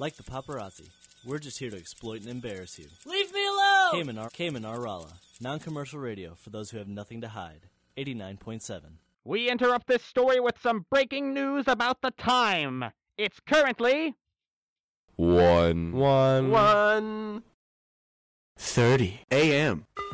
Like the paparazzi, we're just here to exploit and embarrass you. Leave me alone! Cayman Rala, non-commercial radio for those who have nothing to hide. 89.7. We interrupt this story with some breaking news about the time. It's currently 1:30 a.m.